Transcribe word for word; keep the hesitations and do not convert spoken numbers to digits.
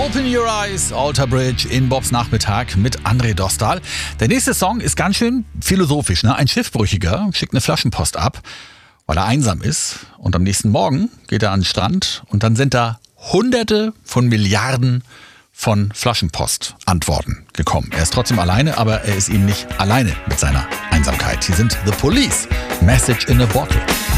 Open Your Eyes, Alter Bridge in Bobs Nachmittag mit André Dostal. Der nächste Song ist ganz schön philosophisch. Ne? Ein Schiffbrüchiger schickt eine Flaschenpost ab, weil er einsam ist. Und am nächsten Morgen geht er an den Strand und dann sind da Hunderte von Milliarden von Flaschenpost-Antworten gekommen. Er ist trotzdem alleine, aber er ist eben nicht alleine mit seiner Einsamkeit. Hier sind The Police, Message in a Bottle.